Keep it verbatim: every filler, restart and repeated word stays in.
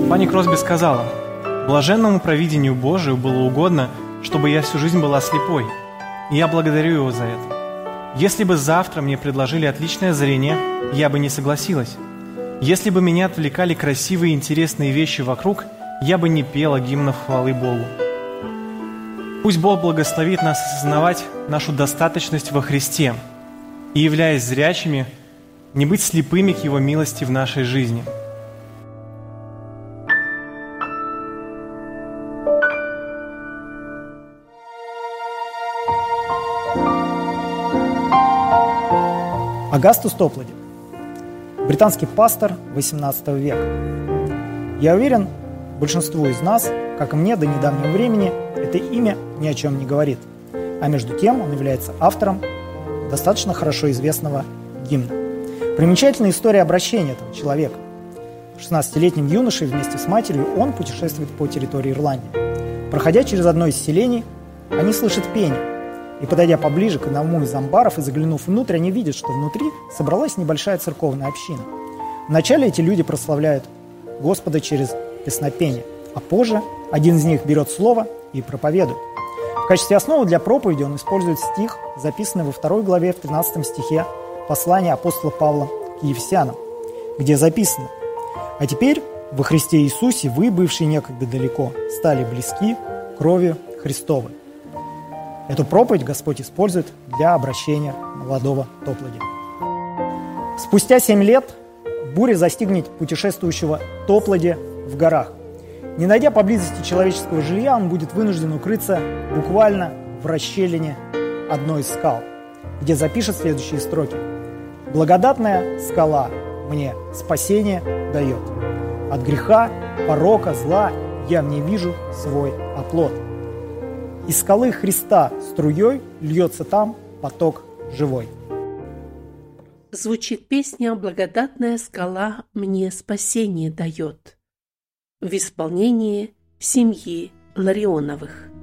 Фанни Кросби сказала: «Блаженному провидению Божию было угодно, чтобы я всю жизнь была слепой, и я благодарю Его за это. Если бы завтра мне предложили отличное зрение, я бы не согласилась. Если бы меня отвлекали красивые и интересные вещи вокруг, я бы не пела гимнов хвалы Богу». Пусть Бог благословит нас осознавать нашу достаточность во Христе и, являясь зрячими, не быть слепыми к Его милости в нашей жизни. Агастус Топлади, британский пастор восемнадцатого века. Я уверен, большинству из нас, как и мне до недавнего времени, это имя ни о чем не говорит, а между тем он является автором достаточно хорошо известного гимна. Примечательная история обращения этого человека. шестнадцатилетним юношей вместе с матерью он путешествует по территории Ирландии. Проходя через одно из селений, они слышат пение. И, подойдя поближе к одному из амбаров и заглянув внутрь, они видят, что внутри собралась небольшая церковная община. Вначале эти люди прославляют Господа через песнопение, а позже один из них берет слово и проповедует. В качестве основы для проповеди он использует стих, записанный во второй главе в тринадцатом стихе послания апостола Павла к Ефесянам, где записано: «А теперь во Христе Иисусе вы, бывшие некогда далеко, стали близки кровью Христовой». Эту проповедь Господь использует для обращения молодого Топлади. Спустя семь лет буря застигнет путешествующего Топлади в горах. Не найдя поблизости человеческого жилья, он будет вынужден укрыться буквально в расщелине одной из скал, где запишет следующие строки: «Благодатная скала мне спасение дает. От греха, порока, зла я в ней вижу свой оплот. Из скалы Христа струей льется там поток живой». Звучит песня «Благодатная скала мне спасение дает» в исполнении семьи Ларионовых.